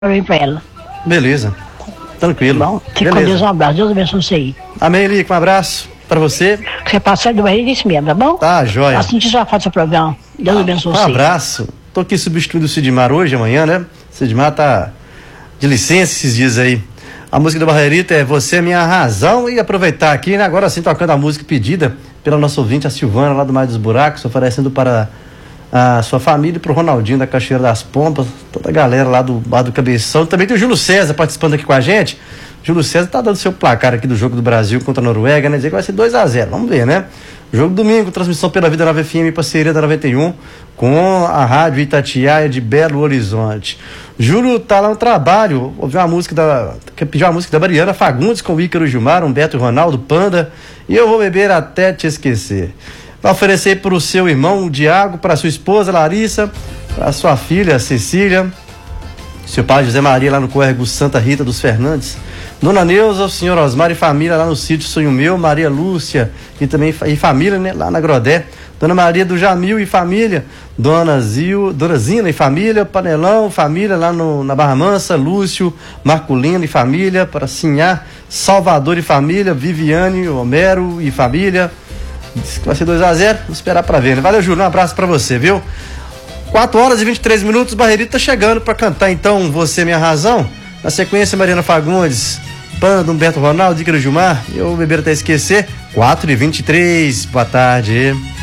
Falei pra ela. Beleza. Tranquilo. Bom, fica com Deus, um abraço. Deus abençoe você aí. Amém, Lico. Um abraço pra você. Você passa do barriga isso mesmo, tá bom? Tá, joia. Assim que só faz o programa. Deus abençoe Um você. abraço. Tô aqui substituindo o Sidmar hoje, amanhã, né? Sidmar tá de licença esses dias aí. A música do Barreirita é Você é Minha Razão. E aproveitar aqui, né? Agora sim, tocando a música pedida pela nossa ouvinte, a Silvana, lá do Mar dos Buracos, oferecendo para a sua família e pro Ronaldinho da Cachoeira das Pompas, toda a galera lá do Bar do Cabeção. Também tem o Júlio César participando aqui com a gente. Júlio César tá dando seu placar aqui do jogo do Brasil contra a Noruega, né? Dizer que vai ser 2-0, vamos ver, né? Jogo domingo, transmissão pela Vida Nova FM, parceria da 91, com a Rádio Itatiaia de Belo Horizonte. Júlio tá lá no trabalho, ouviu uma música pediu uma música da Mariana Fagundes com o Ícaro Gilmar, Humberto e Ronaldo, Panda, e Eu Vou Beber Até Te Esquecer. Vai oferecer para o seu irmão, o Diago, para sua esposa, Larissa, para sua filha, Cecília, seu pai, José Maria, lá no Córrego Santa Rita dos Fernandes, Dona Neuza, o senhor Osmar e família lá no sítio Sonho Meu, Maria Lúcia e também e família, né, lá na Grodé, Dona Maria do Jamil e família, Dona Zina e família, Panelão, família lá na Barra Mansa, Lúcio, Marculino e família, para Sinhá, Salvador e família, Viviane, Homero e família. Diz que vai ser 2-0, vamos esperar pra ver, né? Valeu, Júlio, um abraço pra você, viu? 4h23, Barreirita tá chegando pra cantar então Você Minha Razão. Na sequência, Mariana Fagundes, Panda, Humberto Ronaldo, Ícaro Gilmar, Eu Beber Até Esquecer. 4h23, boa tarde.